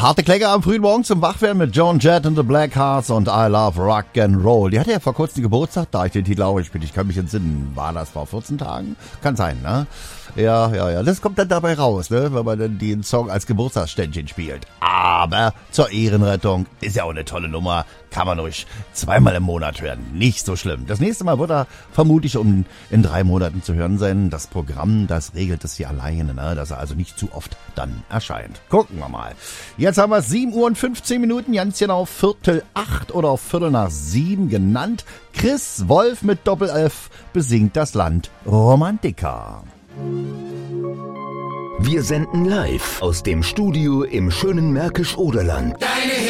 Harte Klänge am frühen Morgen zum Wachwerden mit Joan Jett and the Blackhearts und I Love Rock and Roll. Die hatte ja vor kurzem Geburtstag, da ich den Titel auch gespielt. Ich kann mich entsinnen. War das vor 14 Tagen? Kann sein, ne? Ja. Das kommt dann dabei raus, ne? Wenn man dann den Song als Geburtstagsständchen spielt. Aber zur Ehrenrettung ist ja auch eine tolle Nummer. Kann man ruhig zweimal im Monat hören. Nicht so schlimm. Das nächste Mal wird er vermutlich in 3 Monaten zu hören sein. Das Programm, das regelt es hier alleine, ne? Dass er also nicht zu oft dann erscheint. Gucken wir mal. Jetzt haben wir 7 Uhr und 15 Minuten, ganz genau 7:45 oder 7:15 genannt. Chris Wolf mit Doppel-F besingt das Land Romantica. Wir senden live aus dem Studio im schönen Märkisch-Oderland.